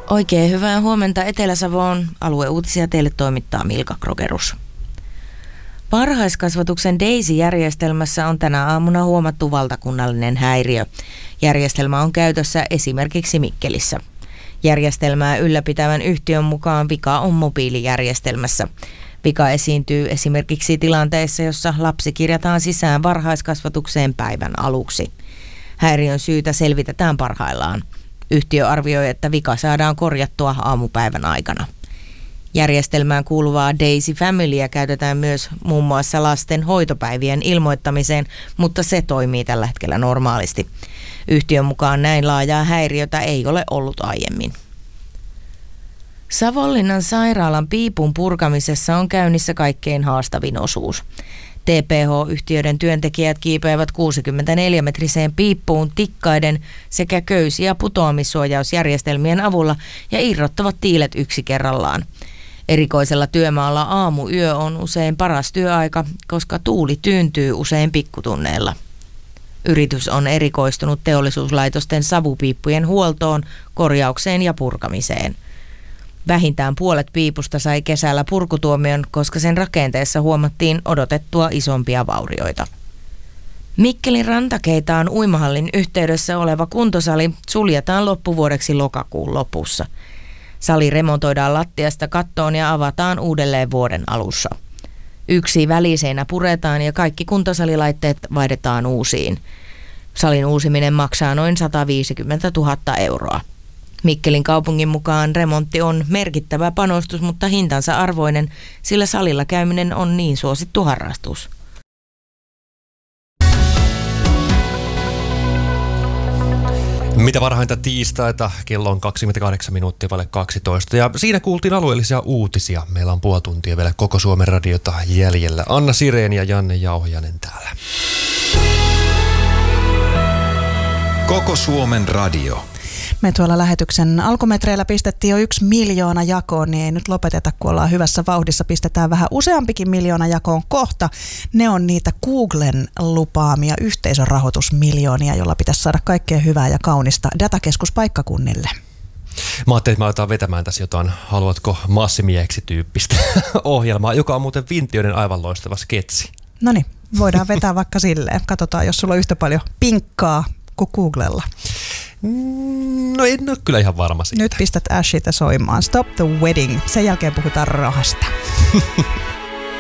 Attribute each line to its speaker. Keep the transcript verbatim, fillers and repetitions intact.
Speaker 1: Oikein hyvää huomenta Etelä-Savoon. Alueuutisia teille toimittaa Milka Krogerus. Varhaiskasvatuksen Daisy-järjestelmässä on tänä aamuna huomattu valtakunnallinen häiriö. Järjestelmä on käytössä esimerkiksi Mikkelissä. Järjestelmää ylläpitävän yhtiön mukaan vika on mobiilijärjestelmässä. Vika esiintyy esimerkiksi tilanteessa, jossa lapsi kirjataan sisään varhaiskasvatukseen päivän aluksi. Häiriön syytä selvitetään parhaillaan. Yhtiö arvioi, että vika saadaan korjattua aamupäivän aikana. Järjestelmään kuuluvaa Daisy Familyä käytetään myös muun muassa lasten hoitopäivien ilmoittamiseen, mutta se toimii tällä hetkellä normaalisti. Yhtiön mukaan näin laajaa häiriötä ei ole ollut aiemmin. Savonlinnan sairaalan piipun purkamisessa on käynnissä kaikkein haastavin osuus. T P H-yhtiöiden työntekijät kiipeävät kuusikymmentäneljä metriseen piippuun tikkaiden sekä köysi- ja putoamissuojausjärjestelmien avulla ja irrottavat tiilet yksi kerrallaan. Erikoisella työmaalla aamuyö on usein paras työaika, koska tuuli tyyntyy usein pikkutunneilla. Yritys on erikoistunut teollisuuslaitosten savupiippujen huoltoon, korjaukseen ja purkamiseen. Vähintään puolet piipusta sai kesällä purkutuomion, koska sen rakenteessa huomattiin odotettua isompia vaurioita. Mikkelin Rantakeitaan uimahallin yhteydessä oleva kuntosali suljetaan loppuvuodeksi lokakuun lopussa. Sali remontoidaan lattiasta kattoon ja avataan uudelleen vuoden alussa. Yksi väliseinä puretaan ja kaikki kuntosalilaitteet vaihdetaan uusiin. Salin uusiminen maksaa noin sata viisikymmentätuhatta euroa. Mikkelin kaupungin mukaan remontti on merkittävä panostus, mutta hintansa arvoinen, sillä salilla käyminen on niin suosittu harrastus.
Speaker 2: Mitä parhainta tiistaita, kello on kaksikymmentäkahdeksan minuuttia vaille kaksitoista ja siinä kuultiin alueellisia uutisia. Meillä on puoli tuntia vielä koko Suomen radiota jäljellä. Anna Sireen ja Janne Jauhojanen täällä.
Speaker 3: Koko Suomen radio.
Speaker 4: Me tuolla lähetyksen alkumetreillä pistettiin jo yksi miljoona jakoon, niin ei nyt lopeteta, kun ollaan hyvässä vauhdissa. Pistetään vähän useampikin miljoona jakoon kohta. Ne on niitä Googlen lupaamia yhteisörahoitusmiljoonia, jolla pitäisi saada kaikkea hyvää ja kaunista datakeskuspaikkakunnille.
Speaker 2: Mä ajattelin, että mä aletaan vetämään tässä jotain haluatko massimieheksi -tyyppistä ohjelmaa, joka on muuten Vintioiden aivan loistava sketsi.
Speaker 4: No niin, voidaan vetää vaikka silleen. Katsotaan, jos sulla on yhtä paljon pinkkaa kuin Googlella.
Speaker 2: No en ole kyllä ihan varma siitä.
Speaker 4: Nyt pistät Ashita soimaan. Stop the Wedding. Sen jälkeen puhutaan rahasta.